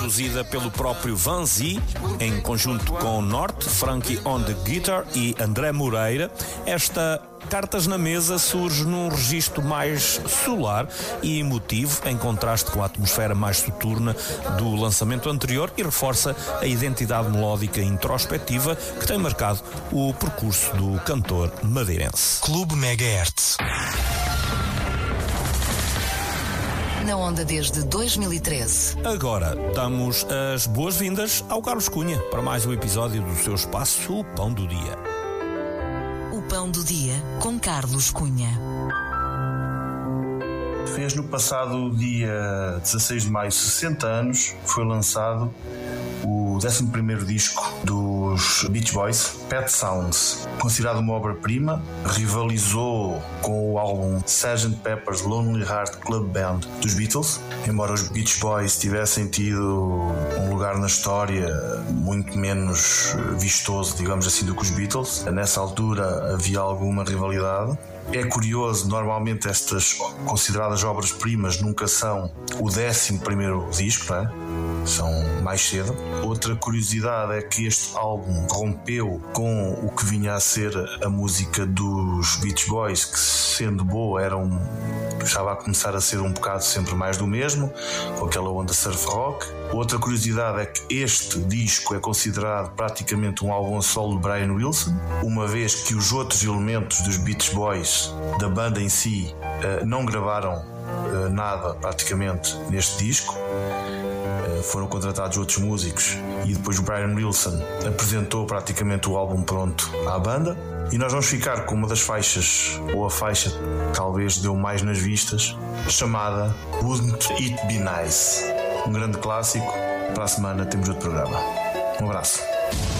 Produzida pelo próprio Vanzi, em conjunto com Norte, Frankie on the Guitar e André Moreira, esta Cartas na Mesa surge num registro mais solar e emotivo, em contraste com a atmosfera mais soturna do lançamento anterior, e reforça a identidade melódica e introspectiva que tem marcado o percurso do cantor madeirense. Clube Megahertz. Na onda desde 2013. Agora damos as boas-vindas ao Carlos Cunha para mais um episódio do seu espaço, o Pão do Dia. O Pão do Dia com Carlos Cunha. Fez no passado dia 16 de maio 60 anos, foi lançado o 11º disco dos Beach Boys, Pet Sounds. Considerado uma obra-prima, rivalizou com o álbum Sgt. Pepper's Lonely Heart Club Band dos Beatles. Embora os Beach Boys tivessem tido um lugar na história muito menos vistoso, digamos assim, do que os Beatles, nessa altura havia alguma rivalidade. É curioso, normalmente estas consideradas obras-primas nunca são o 11º disco, não é? São mais cedo. Outra curiosidade é que este álbum rompeu com o que vinha a ser a música dos Beach Boys, que, sendo boa, estava a começar a ser um bocado sempre mais do mesmo, com aquela onda surf rock. Outra curiosidade é que este disco é considerado praticamente um álbum solo de Brian Wilson, uma vez que os outros elementos dos Beach Boys, da banda em si, não gravaram nada praticamente neste disco. Foram contratados outros músicos e depois o Brian Wilson apresentou praticamente o álbum pronto à banda. E nós vamos ficar com uma das faixas, ou a faixa que talvez deu mais nas vistas, chamada Wouldn't It Be Nice? Um grande clássico. Para a semana temos outro programa. Um abraço.